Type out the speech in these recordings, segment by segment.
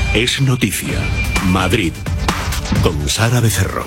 Es noticia. Madrid. Con Sara Becerro.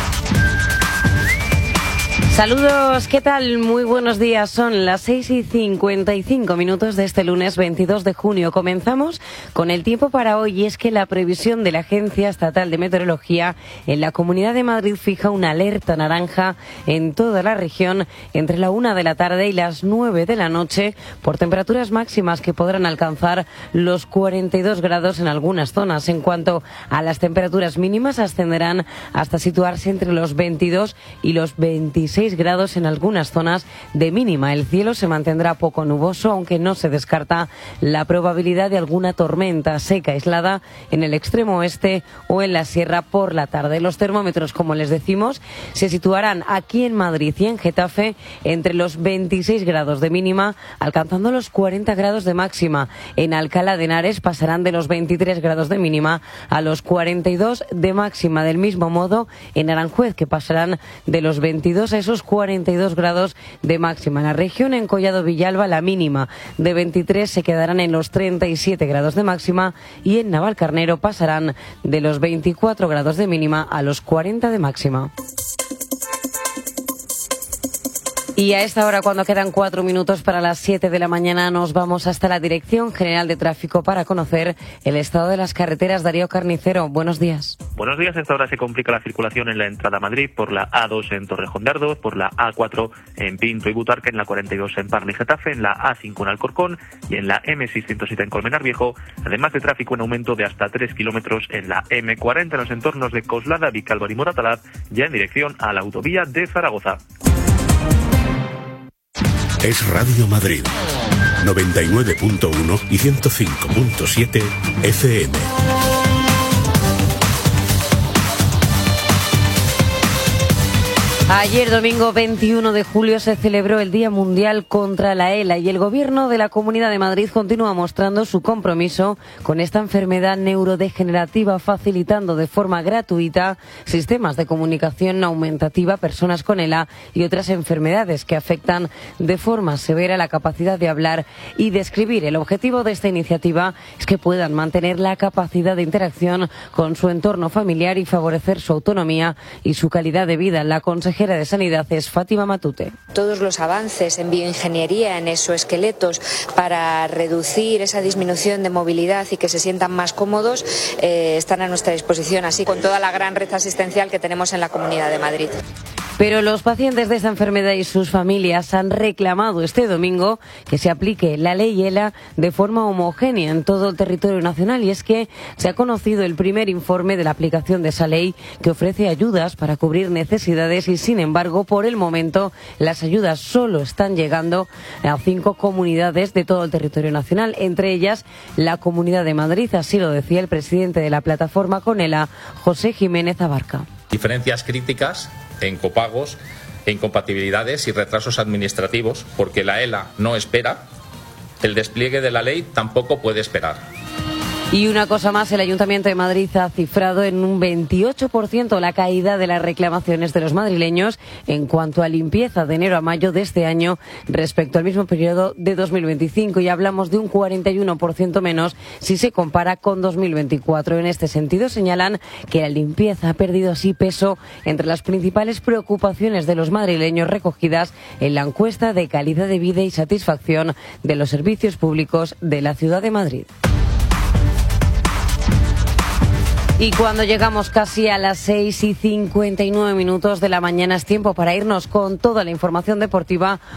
Saludos, ¿qué tal? Muy buenos días. Son las 6:55 de este lunes 22 de junio. Comenzamos con el tiempo para hoy, y es que la previsión de la Agencia Estatal de Meteorología en la Comunidad de Madrid fija una alerta naranja en toda la región entre la 1 de la tarde y las 9 de la noche por temperaturas máximas que podrán alcanzar los 42 grados en algunas zonas. En cuanto a las temperaturas mínimas, ascenderán hasta situarse entre los 22 y los 26 grados en algunas zonas de mínima. El cielo se mantendrá poco nuboso, aunque no se descarta la probabilidad de alguna tormenta seca aislada en el extremo oeste o en la sierra por la tarde. Los termómetros, como les decimos, se situarán aquí en Madrid y en Getafe entre los 26 grados de mínima, alcanzando los 40 grados de máxima. En Alcalá de Henares pasarán de los 23 grados de mínima a los 42 de máxima. Del mismo modo, en Aranjuez, que pasarán de los 22 a esos 42 grados de máxima. En la región, en Collado Villalba, la mínima de 23 se quedarán en los 37 grados de máxima, y en Navalcarnero pasarán de los 24 grados de mínima a los 40 de máxima. Y a esta hora, cuando quedan 4 minutos para las 7 de la mañana, nos vamos hasta la Dirección General de Tráfico para conocer el estado de las carreteras. Darío Carnicero, buenos días. Buenos días. A esta hora se complica la circulación en la entrada a Madrid por la A2 en Torrejón de Ardoz, por la A4 en Pinto y Butarque, en la 42 en Parla y Getafe, en la A5 en Alcorcón y en la M607 en Colmenar Viejo, además de tráfico en aumento de hasta 3 kilómetros en la M40 en los entornos de Coslada, Vicálvaro y Moratalaz, ya en dirección a la autovía de Zaragoza. Es Radio Madrid, 99.1 y 105.7 FM. Ayer, domingo 21 de julio, se celebró el Día Mundial contra la ELA, y el Gobierno de la Comunidad de Madrid continúa mostrando su compromiso con esta enfermedad neurodegenerativa, facilitando de forma gratuita sistemas de comunicación aumentativa a personas con ELA y otras enfermedades que afectan de forma severa la capacidad de hablar y de escribir. El objetivo de esta iniciativa es que puedan mantener la capacidad de interacción con su entorno familiar y favorecer su autonomía y su calidad de vida. La consejera de Sanidad es Fátima Matute. Todos los avances en bioingeniería, en exoesqueletos, para reducir esa disminución de movilidad y que se sientan más cómodos, están a nuestra disposición, así con toda la gran red asistencial que tenemos en la Comunidad de Madrid. Pero los pacientes de esta enfermedad y sus familias han reclamado este domingo que se aplique la ley ELA de forma homogénea en todo el territorio nacional, y es que se ha conocido el primer informe de la aplicación de esa ley, que ofrece ayudas para cubrir necesidades, y sin embargo, por el momento, las ayudas solo están llegando a 5 comunidades de todo el territorio nacional, entre ellas la Comunidad de Madrid. Así lo decía el presidente de la plataforma con ELA, José Jiménez Abarca. Diferencias críticas en copagos, incompatibilidades y retrasos administrativos, porque la ELA no espera, el despliegue de la ley tampoco puede esperar. Y una cosa más, el Ayuntamiento de Madrid ha cifrado en un 28% la caída de las reclamaciones de los madrileños en cuanto a limpieza de enero a mayo de este año respecto al mismo periodo de 2025, y hablamos de un 41% menos si se compara con 2024. En este sentido, señalan que la limpieza ha perdido así peso entre las principales preocupaciones de los madrileños recogidas en la encuesta de calidad de vida y satisfacción de los servicios públicos de la Ciudad de Madrid. Y cuando llegamos casi a las 6:59 de la mañana, es tiempo para irnos con toda la información deportiva.